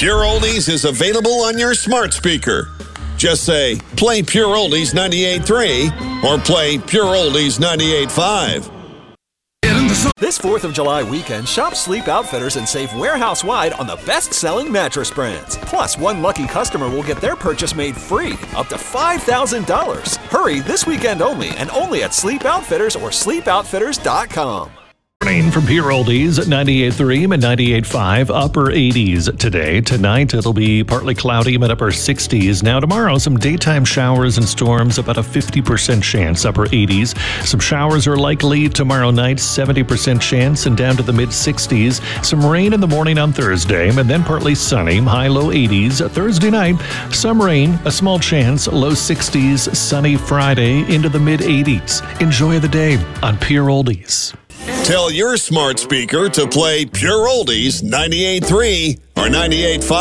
Pure Oldies is available on your smart speaker. Just say, play Pure Oldies 98.3 or play Pure Oldies 98.5. This 4th of July weekend, shop Sleep Outfitters and save warehouse-wide on the best-selling mattress brands. Plus, one lucky customer will get their purchase made free, up to $5,000. Hurry this weekend only, and only at Sleep Outfitters or sleepoutfitters.com. Rain from Pure Oldies at 98.3 and 98.5, upper 80s today. Tonight, it'll be partly cloudy, but upper 60s. Now, tomorrow, some daytime showers and storms, about a 50% chance, upper 80s. Some showers are likely tomorrow night, 70% chance, and down to the mid-60s. Some rain in the morning on Thursday, and then partly sunny, high low 80s. Thursday night, some rain, a small chance, low 60s, sunny Friday, into the mid-80s. Enjoy the day on Pure Oldies. Tell your smart speaker to play Pure Oldies 98.3 or 98.5.